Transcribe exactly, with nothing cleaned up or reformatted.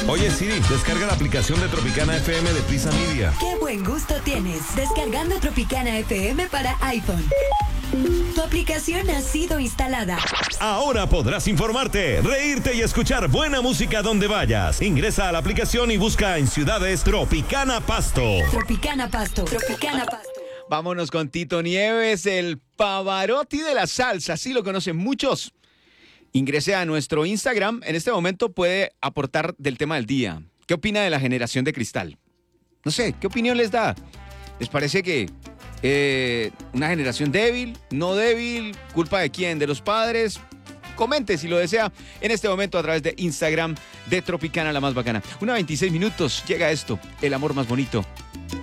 Oye Siri, descarga la aplicación de Tropicana F M de Prisa Media. ¡Qué buen gusto tienes! Descargando Tropicana F M para iPhone. Tu aplicación ha sido instalada. Ahora podrás informarte, reírte y escuchar buena música donde vayas. Ingresa a la aplicación y busca en ciudades Tropicana Pasto. Tropicana Pasto. Tropicana Pasto. Vámonos con Tito Nieves, el Pavarotti de la salsa. Sí lo conocen muchos. Ingrese a nuestro Instagram. En este momento puede aportar del tema del día. ¿Qué opina de la generación de cristal? No sé, ¿qué opinión les da? ¿Les parece que eh, una generación débil, no débil, culpa de quién? ¿De los padres? Comente si lo desea en este momento a través de Instagram de Tropicana, la más bacana. Una veintiséis minutos, llega esto, el amor más bonito.